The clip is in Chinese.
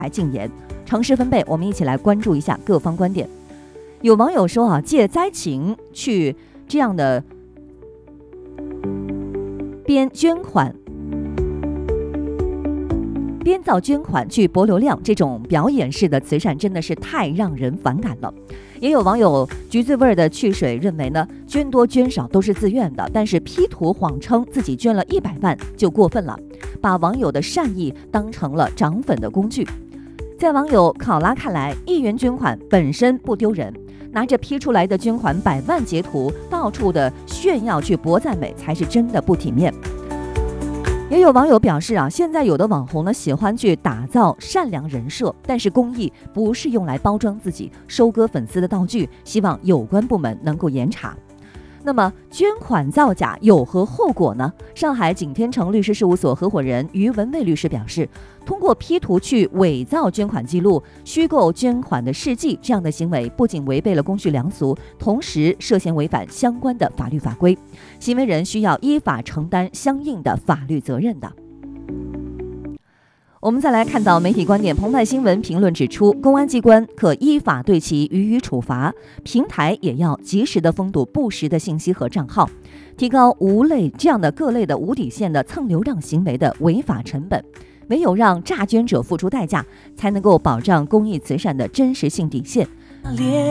还禁言。城市分贝，我们一起来关注一下各方观点。有网友说借灾情去这样的编造捐款去博流量，这种表演式的慈善真的是太让人反感了。也有网友橘子味的去水认为呢，捐多捐少都是自愿的，但是 P 图谎称自己捐了100万就过分了，把网友的善意当成了涨粉的工具。在网友考拉看来，1元捐款本身不丢人，拿着 P 出来的捐款100万截图到处的炫耀去博赞美才是真的不体面。也有网友表示现在有的网红呢喜欢去打造善良人设，但是公益不是用来包装自己、收割粉丝的道具，希望有关部门能够严查。那么捐款造假有何后果呢？上海景天成律师事务所合伙人于文蔚律师表示，通过 P 图去伪造捐款记录、虚构捐款的事迹，这样的行为不仅违背了公序良俗，同时涉嫌违反相关的法律法规，行为人需要依法承担相应的法律责任的。我们再来看到媒体观点，澎湃新闻评论指出，公安机关可依法对其予以处罚，平台也要及时的封堵不实的信息和账号，提高这样的各类的无底线的蹭流量行为的违法成本。唯有让诈捐者付出代价，才能够保障公益慈善的真实性底线。